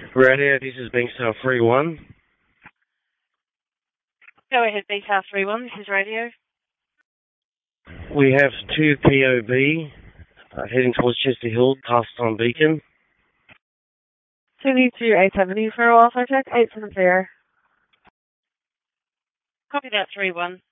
Radio, this is Bankstown 3-1. Go ahead, BTAR 3-1, this is radio. We have 2 POB heading towards Chester Hill, past on Beacon. 22 870 for Alpha Check 870. Copy that 3-1.